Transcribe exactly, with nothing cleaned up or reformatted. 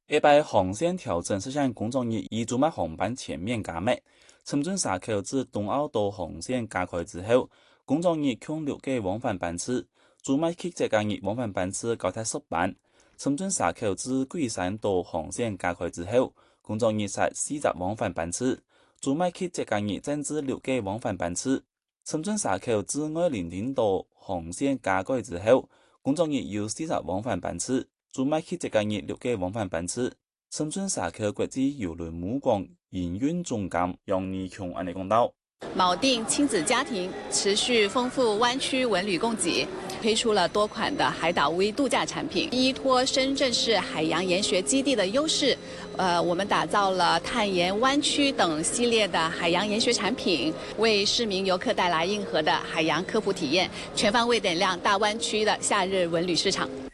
一摆航线调整是向公众以主卖航班全面加密。深圳沙口至东澳岛航线加开之后，公众以共六个往返班次，主卖客这个日往返班次高达十班。深圳沙口至桂山岛航线加开之后，公众日实四十往返班次，主卖客这个日增至六个往返班次。深圳沙口至爱伶仃岛航线加盖之後，公眾日有四十往返班次，主賣客這個日六個往返班次。深圳沙口國際郵輪母港營運總監楊義強安尼講到： 錨定親子家庭持續豐富灣區文旅供給，推出了多款的海島微度假產品，依託深圳市海洋研學基地的優勢，呃，我們打造了探研灣區等系列的海洋研學產品，為市民遊客帶來硬核的海洋科普體驗，全方位點亮大灣區的夏日文旅市場。